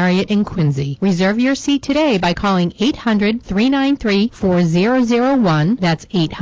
Marriott in Quincy. Reserve your seat today by calling 800-393-4001. That's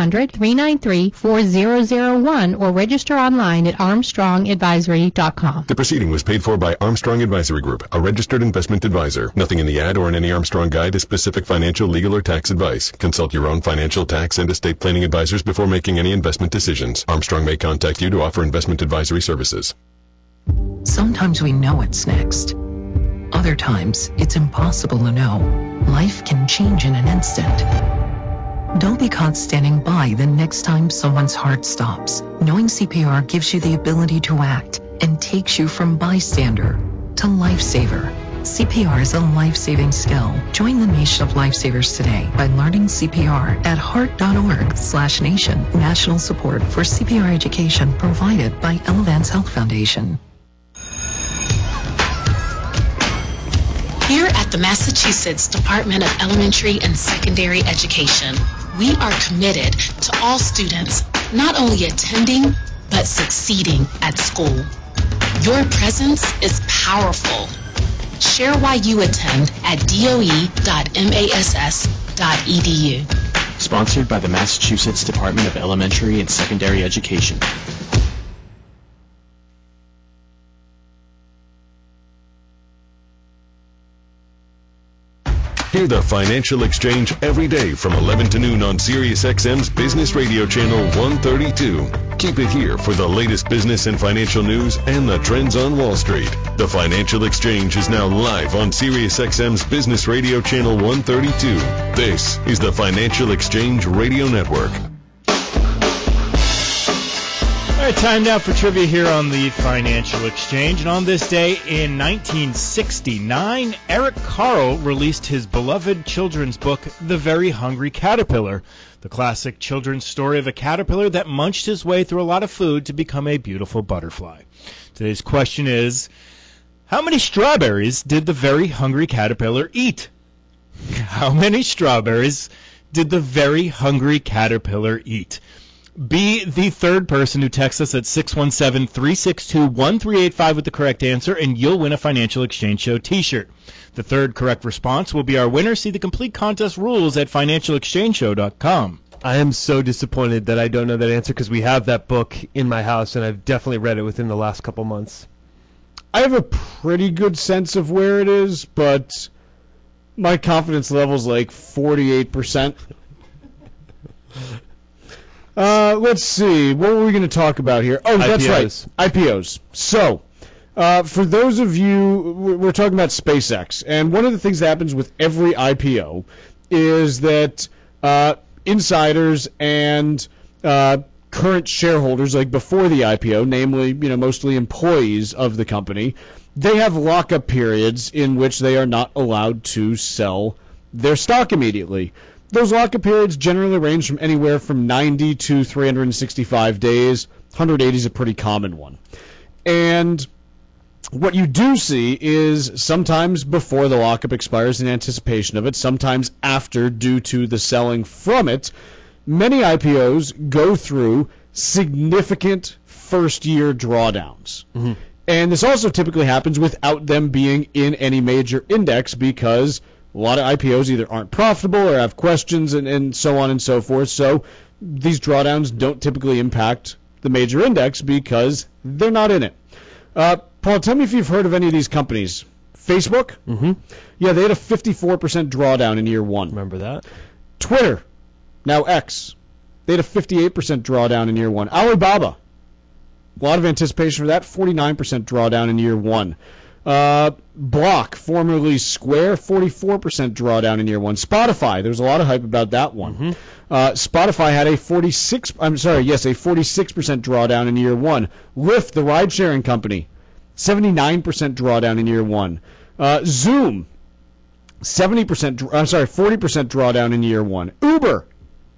800-393-4001 or register online at armstrongadvisory.com. The proceeding was paid for by Armstrong Advisory Group, a registered investment advisor. Nothing in the ad or in any Armstrong guide is specific financial, legal, or tax advice. Consult your own financial, tax, and estate planning advisors before making any investment decisions. Armstrong may contact you to offer investment advisory services. Sometimes we know what's next. Other times, it's impossible to know. Life can change in an instant. Don't be caught standing by the next time someone's heart stops. Knowing CPR gives you the ability to act and takes you from bystander to lifesaver. CPR is a life-saving skill. Join the nation of lifesavers today by learning CPR at heart.org/nation. National support for CPR education provided by Elevance Health Foundation. Here at the Massachusetts Department of Elementary and Secondary Education, we are committed to all students not only attending, but succeeding at school. Your presence is powerful. Share why you attend at doe.mass.edu. Sponsored by the Massachusetts Department of Elementary and Secondary Education. Hear the Financial Exchange every day from 11 to noon on SiriusXM's Business Radio Channel 132. Keep it here for the latest business and financial news and the trends on Wall Street. The Financial Exchange is now live on SiriusXM's Business Radio Channel 132. This is the Financial Exchange Radio Network. All right, time now for trivia here on the Financial Exchange. And on this day in 1969, Eric Carle released his beloved children's book, The Very Hungry Caterpillar, the classic children's story of a caterpillar that munched his way through a lot of food to become a beautiful butterfly. Today's question is, how many strawberries did the Very Hungry Caterpillar eat? How many strawberries did the Very Hungry Caterpillar eat? Be the third person who texts us at 617-362-1385 with the correct answer, and you'll win a Financial Exchange Show t-shirt. The third correct response will be our winner. See the complete contest rules at financialexchangeshow.com. I am so disappointed that I don't know that answer because we have that book in my house, and I've definitely read it within the last couple months. I have a pretty good sense of where it is, but my confidence level is like 48%. Let's see. What were we going to talk about here? Oh, that's IPOs. right. IPOs. So, for those of you, we're talking about SpaceX. And one of the things that happens with every IPO is that insiders and current shareholders, like before the IPO, namely, mostly employees of the company, they have lockup periods in which they are not allowed to sell their stock immediately. Those lockup periods generally range from anywhere from 90 to 365 days. 180 is a pretty common one. And what you do see is sometimes before the lockup expires in anticipation of it, sometimes after due to the selling from it, many IPOs go through significant first-year drawdowns. Mm-hmm. And this also typically happens without them being in any major index because a lot of IPOs either aren't profitable or have questions and so on and so forth. So these drawdowns don't typically impact the major index because they're not in it. Paul, tell me if you've heard of any of these companies. Facebook? Mm-hmm. Yeah, they had a 54% drawdown in year one. Remember that? Twitter, now X, they had a 58% drawdown in year one. Alibaba, a lot of anticipation for that, 49% drawdown in year one. Block, formerly Square, 44% drawdown in year one. Spotify, there's a lot of hype about that one. Mm-hmm. Spotify had a 46% drawdown in year one. Lyft, the ride-sharing company, 79% drawdown in year one. Zoom, 40% drawdown in year one. Uber,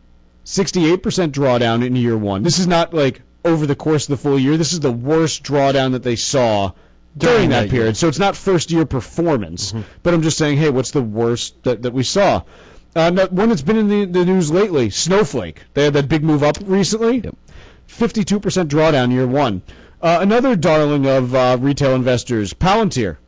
68% drawdown in year one. This is not like over the course of the full year. This is the worst drawdown that they saw during that period. So it's not first-year performance. Mm-hmm. But I'm just saying, hey, what's the worst that we saw? One that's been in the news lately, Snowflake. They had that big move up recently. Yep. 52% drawdown year one. Another darling of retail investors, Palantir.